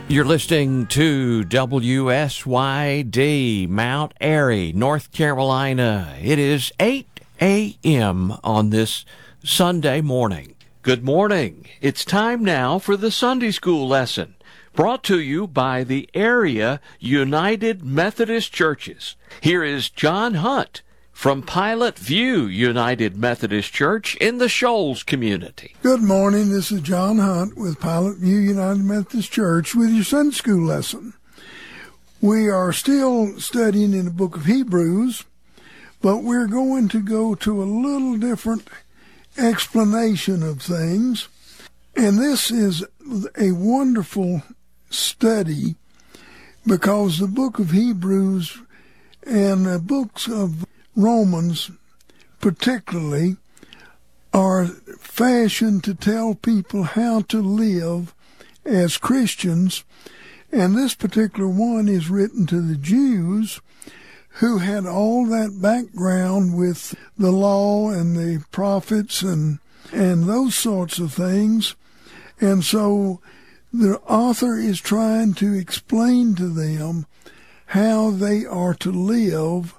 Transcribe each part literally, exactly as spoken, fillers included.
You're listening to W S Y D, Mount Airy, North Carolina. It is eight a.m. on this Sunday morning. Good morning. It's time now for the Sunday School lesson, brought to you by the Area United Methodist Churches. Here is John Hunt from Pilot View United Methodist Church in the Shoals community. Good morning. This is John Hunt with Pilot View United Methodist Church with your Sunday School lesson. We are still studying in the book of Hebrews, but we're going to go to a little different explanation of things. And this is a wonderful study because the book of Hebrews and the books of Romans particularly are fashioned to tell people how to live as Christians, and this particular one is written to the Jews who had all that background with the law and the prophets and and those sorts of things. And so the author is trying to explain to them how they are to live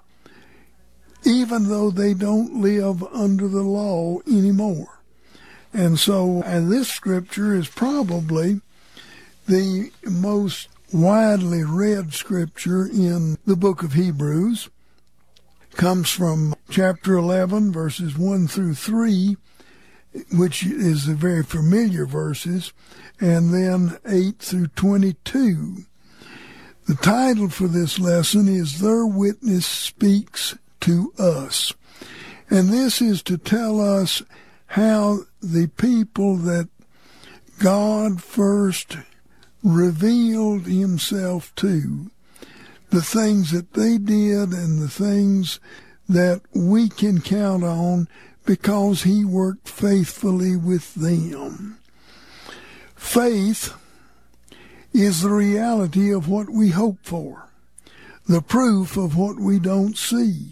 even though they don't live under the law anymore. And so and this scripture is probably the most widely read scripture in the book of Hebrews. Comes from chapter eleven, verses one through three, which is the very familiar verses, and then eight through twenty-two. The title for this lesson is Their Witness Speaks to Us. And this is to tell us how the people that God first revealed himself to, the things that they did and the things that we can count on because he worked faithfully with them. Faith is the reality of what we hope for, the proof of what we don't see.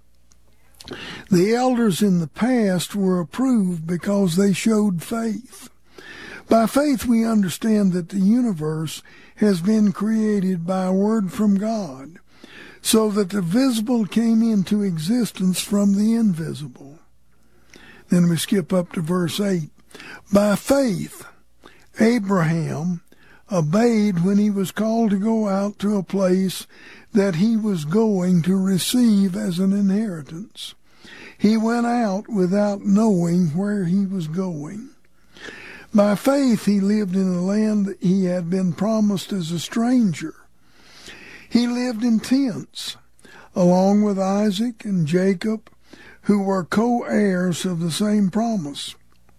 The elders in the past were approved because they showed faith. By faith we understand that the universe has been created by a word from God, so that the visible came into existence from the invisible. Then we skip up to verse eight. By faith, Abraham obeyed when he was called to go out to a place that he was going to receive as an inheritance. He went out without knowing where he was going. By faith he lived in a land that he had been promised as a stranger. He lived in tents, along with Isaac and Jacob, who were co-heirs of the same promise.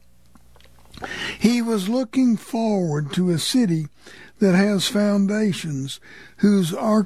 He was looking forward to a city that has foundations, whose arch-